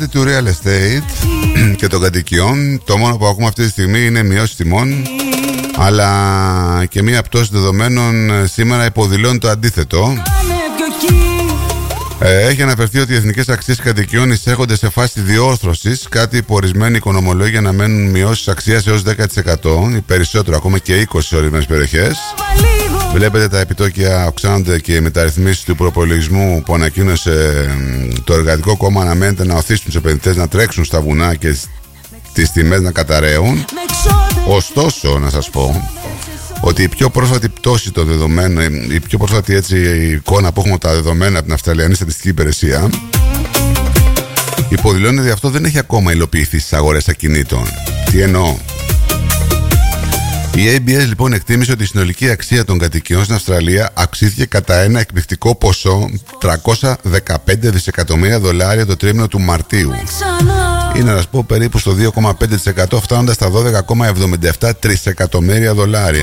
του real estate και των κατοικιών. Το μόνο που ακούμε αυτή τη στιγμή είναι μειώσεις τιμών, αλλά και μία πτώση δεδομένων σήμερα υποδηλώνει το αντίθετο. Έχει αναφερθεί ότι οι εθνικές αξίες κατοικιών εισέρχονται σε φάση διόρθωσης, κάτι που ορισμένοι οικονομολόγοι αναμένουν μειώσεις αξίας έως 10%, ή περισσότερο, ακόμα και 20% σε ορισμένες περιοχές. Βλέπετε τα επιτόκια αυξάνονται και οι μεταρρυθμίσεις του προπολογισμού που ανακοίνωσε το Εργατικό Κόμμα αναμένεται να οθήσουν τους επενδυτές να τρέξουν στα βουνά και τις τιμές να καταραίουν. Ωστόσο, να σας πω ότι η πιο πρόσφατη πτώση των δεδομένων, η πιο πρόσφατη εικόνα που έχουμε τα δεδομένα από την Αυστραλιανή Στατιστική Υπηρεσία, υποδηλώνει ότι αυτό δεν έχει ακόμα υλοποιηθεί στις αγορές ακινήτων. Τι εννοώ? Η ABS λοιπόν εκτίμησε ότι η συνολική αξία των κατοικιών στην Αυστραλία αυξήθηκε κατά ένα εκπληκτικό ποσό $315 δισεκατομμύρια το τρίμηνο του Μαρτίου. Είναι να σας πω περίπου στο 2,5%, φτάνοντας στα $12,77 τρισεκατομμύρια.